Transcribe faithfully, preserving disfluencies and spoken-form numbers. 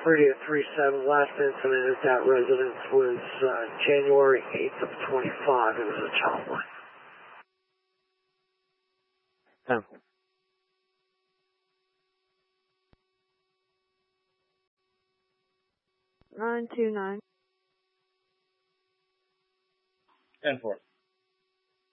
Radio three seven, last incident at that residence was uh, January eighth of twenty-five. It was a child line. ten. nine two nine. ten four.